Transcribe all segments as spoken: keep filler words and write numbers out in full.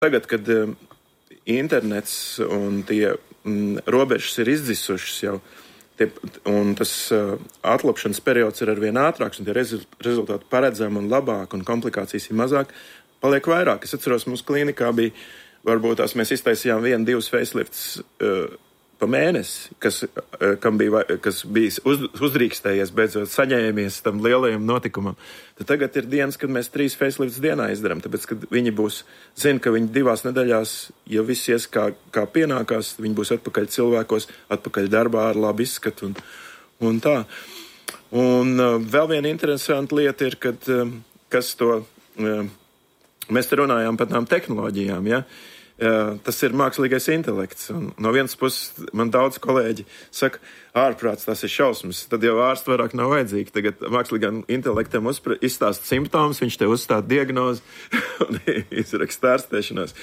tagad, kad um, internets un tie um, robežas ir izdzisušas jau, tie, un tas uh, atlapšanas periods ir arvien ātrāks, un tie rezultāti paredzami un labāk, un komplikācijas ir mazāk, paliek vairāk. Es atceros, mūsu klīnikā bija, varbūt tās mēs iztaisījām vienu, divus facelifts uh, pa mēnesi, kas, uh, kam bija, kas bija uz, uzdrīkstējies, beidzot saņēmies tam lielajam notikumam. Tad tagad ir dienas, kad mēs trīs facelifts dienā izdarām, tāpēc, kad viņi būs, zina, ka viņi divās nedēļās, ja viss ies kā, kā pienākās, viņi būs atpakaļ cilvēkos, atpakaļ darbā ar labu izskatu un, un tā. Un uh, vēl viena interesanta lieta ir, kad, uh, kas to, uh, mēs te runājām par tām tehnoloģijām, ja? Uh, tas ir mākslīgais intelekts. Un no vienas puses man daudz kolēģi saka, ārprāts, tas ir šausmas, tad jau ārsts vairāk nav vajadzīgi. Tagad mākslīgam intelektam uzpra, izstāst simptomus, viņš te uzstāda diagnozi un izraksta ārstēšanās.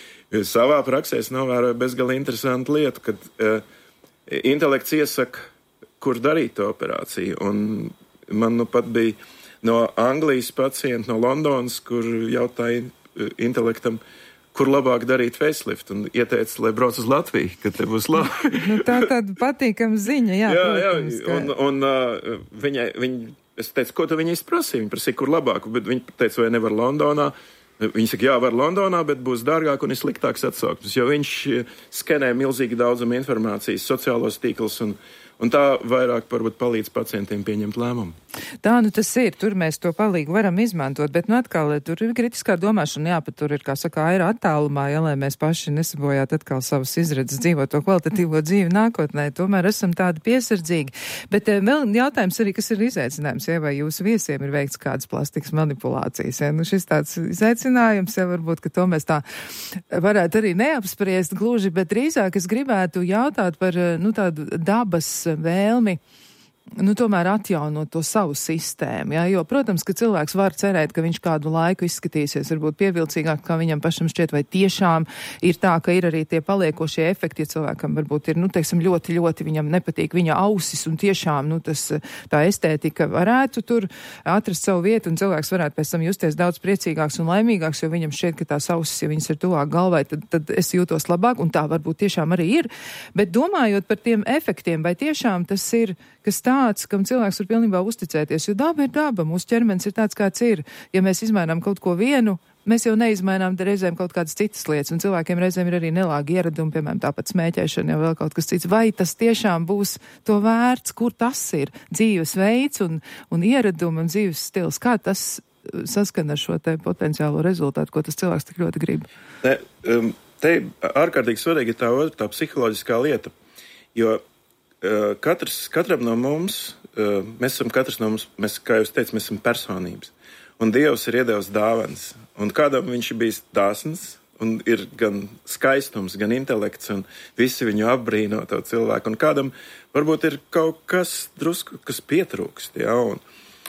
Savā praksē es novēroju bezgali interesantu lietu, kad uh, intelekts iesaka, kur darīt to operāciju. Un man nu pat bija no Anglijas pacienti, no Londonas, kur jautāja uh, intelektam, kur labāk darīt facelift, un ieteica, lai brauc uz Latviju, ka te būs labi. Nu, tā tāda patīkama ziņa, jā. jā, protams, jā, un, un uh, viņai, viņa, es teicu, ko tu viņa izprasīja? Viņa prasīja, kur labāk, bet viņa teica, vai nevar Londonā. Viņa saka, jā, var Londonā, bet būs dārgāk un ir sliktāks atsauksmes, jo viņš skenē milzīgi daudzumu informācijas, sociālos tīklus, un, un tā vairāk varbūt palīdz pacientiem pieņemt lēmumu. Tā nu tas ir, tur mēs to palīgu varam izmantot, bet nu atkal tur ir kritiskā domāšana, jāpatur ir, kā saka, aira attālumā, ja, lai mēs paši nesabojāt atkal savas izredzes dzīvot to kvalitatīvo dzīvi nākotnē, tomēr esam tādi piesardzīgi. Bet eh, vēl jautājums arī, kas ir izaicinājums, ja, vai jūsu viesiem ir veikts kādas plastikas manipulācijas, ja, nu šis tāds izaicinājums, ja varbūt, ka to mēs tā varētu arī neapspriest gluži, bet drīzāk es gribētu jautāt par, nu, tādu dabas vēlmi, nu, tomēr atjaunot to savu sistēmu, jā, jo, protams, ka cilvēks var cerēt, ka viņš kādu laiku izskatīsies, varbūt pievilcīgāk, kā viņam pašam šķiet, vai tiešām ir tā, ka ir arī tie paliekošie efekti, ja cilvēkam varbūt ir, nu, teiksim, ļoti, ļoti viņam nepatīk viņa ausis, un tiešām, nu, tas, tā estētika varētu tur atrast savu vietu, un cilvēks varētu pēc tam justies daudz priecīgāks un laimīgāks, jo viņam šķiet, ka tās ausis, ja viņas ir tuvāk galvai, tad, tad es jūtos labāk, un tā varbūt tiešām arī ir. Bet domājot par tiem efektiem, vai tiešām tas ir kas tāds, kam cilvēks var pilnībā uzticēties, jo daba ir daba, mūsu ķermenis ir tāds, kāds ir. Ja mēs izmainām kaut ko vienu, mēs jau neizmainām reizēm kaut kādas citas lietas, un cilvēkiem reizēm ir arī nelāgi ieradumi, piemēram, tāpat smēķēšana, jau vēl kaut kas cits. Vai tas tiešām būs to vērts, kur tas ir? Dzīves veids un, un ieradumi un dzīves stils, kā tas saskana ar šo te potenciālo rezultātu, ko tas cilvēks tik ļoti grib? Ne, um, te ārkārtīgi svarīgi ir tā, tā psiholoģiskā lieta, jo Uh, katrs, katram no mums, uh, mēs esam katrs no mums, mēs, kā jūs teicat, mēs esam personības. Un Dievs ir iedevis dāvanas. Un kādam viņš ir bijis dāsns, un ir gan skaistums, gan intelekts, un visi viņu apbrīno to cilvēku. Un kādam varbūt ir kaut kas drusku, kas pietrūkst, jā. Un,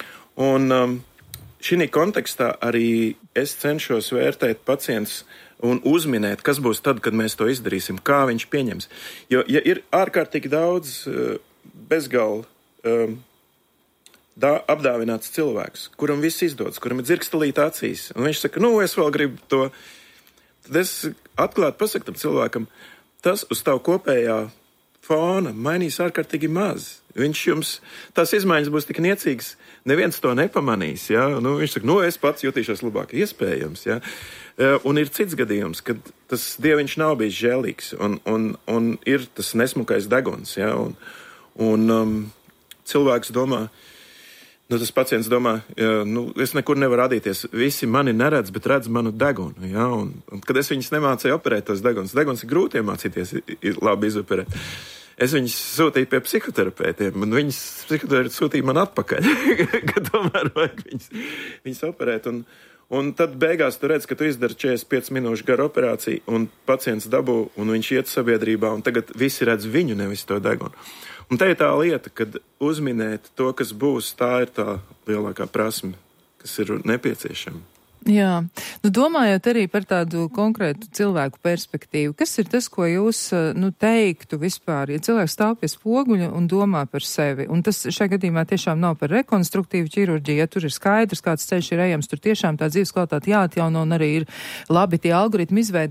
un um, šī kontekstā arī es cenšos vērtēt pacients un uzminēt, kas būs tad, kad mēs to izdarīsim, kā viņš pieņems. Jo, ja ir ārkārtīgi daudz uh, bezgalā um, apdāvināts cilvēks, kuram viss izdodas, kuram ir dzirkstelīta acīs, un viņš saka, nu, es vēl gribu to, tad es atklāti pasaku tam cilvēkam, tas uz tavu kopējā fona mainīs ārkārtīgi maz. Viņš jums, tās izmaiņas būs tik niecīgas, neviens to nepamanīs, ja? Nu, viņš saka, nu, es pats jutīšos labāk, iespējams, ja? Un ir cits gadījums, kad tas dieviņš nav bijis žēlīgs, un, un, un ir tas nesmukais deguns, ja? Un, un um, cilvēks domā, nu, tas pacients domā, ja, nu, es nekur nevaru radīties, visi mani neredz, bet redz manu degunu, ja? Un, un kad es viņus nemācīju operēt tos deguns, deguns ir grūti iemācīties, ir labi izoperēt. Es viņus sūtīju pie psihoterapeitiem, un viņas psihoterapeiti sūtīja man atpakaļ, ka tomēr vajag viņus, viņus operēt. Un, un tad beigās tu redz, ka tu izdari četrdesmit piecas minūšu garu operāciju, un pacients dabū, un viņš iet sabiedrībā, un tagad visi redz viņu, nevis to degunu. Un te ir tā lieta, kad uzminēt to, kas būs, tā ir tā lielākā prasme, kas ir nepieciešama. Jā, nu domājot arī par tādu konkrētu cilvēku perspektīvu, kas ir tas, ko jūs, nu, teiktu vispār, ja cilvēks stāv pie spoguļa un domā par sevi, un tas šajā gadījumā tiešām nav par rekonstruktīvu ķirurģiju, ja tur ir skaidrs, kāds ceļš ir ejams, tur tiešām tā dzīves kvalitāte jāatjauno un arī ir labi tie algoritmi izveidoti.